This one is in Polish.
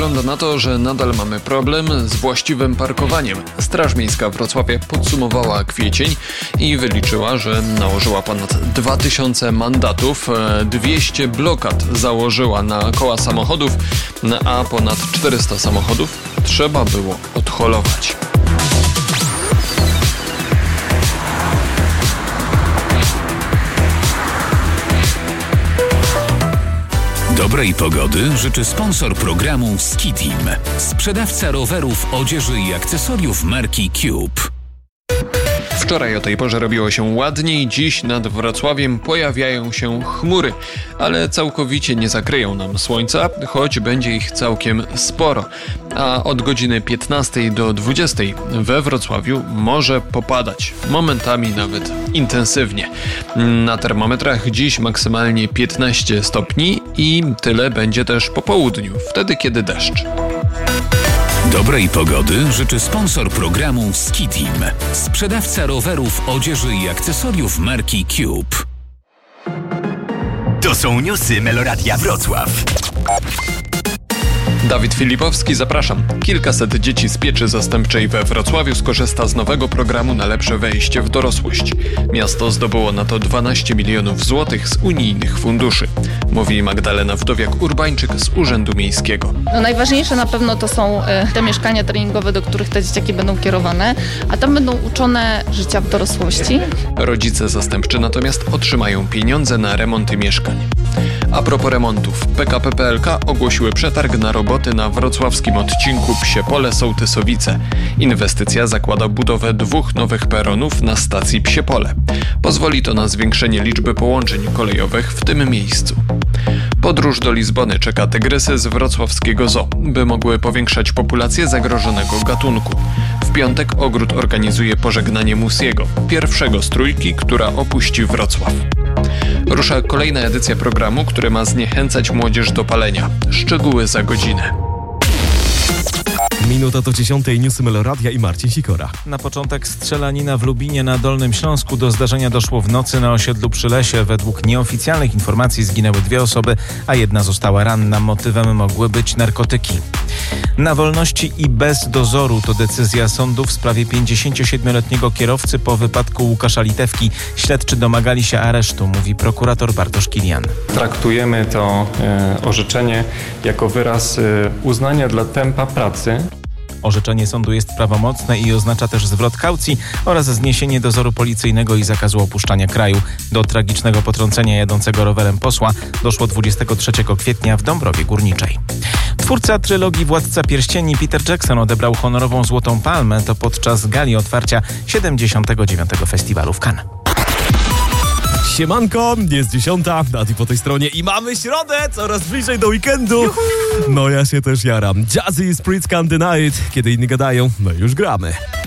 wygląda na to, że nadal mamy problem z właściwym parkowaniem. Straż Miejska Wrocławia podsumowała kwiecień i wyliczyła, że nałożyła ponad 2000 mandatów, 200 blokad założyła na koła samochodów, a ponad 400 samochodów trzeba było odholować. Dobrej pogody życzy sponsor programu Ski Team. Sprzedawca rowerów, odzieży i akcesoriów marki Cube. Wczoraj o tej porze robiło się ładniej, dziś nad Wrocławiem pojawiają się chmury, ale całkowicie nie zakryją nam słońca, choć będzie ich całkiem sporo. A od godziny 15 do 20 we Wrocławiu może popadać, momentami nawet intensywnie. Na termometrach dziś maksymalnie 15 stopni i tyle będzie też po południu, wtedy kiedy deszcz. Dobrej pogody życzy sponsor programu Ski Team. Sprzedawca rowerów, odzieży i akcesoriów marki Cube. To są newsy Meloradia Wrocław. Dawid Filipowski, zapraszam. Kilkaset dzieci z pieczy zastępczej we Wrocławiu skorzysta z nowego programu na lepsze wejście w dorosłość. Miasto zdobyło na to 12 milionów złotych z unijnych funduszy, mówi Magdalena Wdowiak-Urbańczyk z Urzędu Miejskiego. Najważniejsze na pewno to są te mieszkania treningowe, do których te dzieciaki będą kierowane, a tam będą uczone życia w dorosłości. Rodzice zastępczy natomiast otrzymają pieniądze na remonty mieszkań. A propos remontów, PKP PLK ogłosiły przetarg na roboty na wrocławskim odcinku Psie Pole-Sołtysowice. Inwestycja zakłada budowę 2 nowych peronów na stacji Psie Pole. Pozwoli to na zwiększenie liczby połączeń kolejowych w tym miejscu. Podróż do Lizbony czeka tygrysy z wrocławskiego zoo, by mogły powiększać populację zagrożonego gatunku. W piątek ogród organizuje pożegnanie Musiego, pierwszego z trójki, która opuści Wrocław. Rusza kolejna edycja programu, który ma zniechęcać młodzież do palenia. Szczegóły za godzinę. Minuta do 10. Newsy Meloradia i Marcin Sikora. Na początek strzelanina w Lubinie na Dolnym Śląsku. Do zdarzenia doszło w nocy na osiedlu Przy Lesie. Według nieoficjalnych informacji zginęły 2 osoby, a 1 została ranna. Motywem mogły być narkotyki. Na wolności i bez dozoru to decyzja sądu w sprawie 57-letniego kierowcy po wypadku Łukasza Litewki. Śledczy domagali się aresztu, mówi prokurator Bartosz Kilian. Traktujemy to orzeczenie jako wyraz uznania dla tempa pracy. Orzeczenie sądu jest prawomocne i oznacza też zwrot kaucji oraz zniesienie dozoru policyjnego i zakazu opuszczania kraju. Do tragicznego potrącenia jadącego rowerem posła doszło 23 kwietnia w Dąbrowie Górniczej. Twórca trylogii Władca Pierścieni Peter Jackson odebrał honorową Złotą Palmę, to podczas gali otwarcia 79. Festiwalu w Cannes. Siemanko, jest 10, Adi po tej stronie i mamy środę, coraz bliżej do weekendu. Juhu. No ja się też jaram. Jazzy, Spritz, Can't Deny It. Kiedy inni gadają, my już gramy.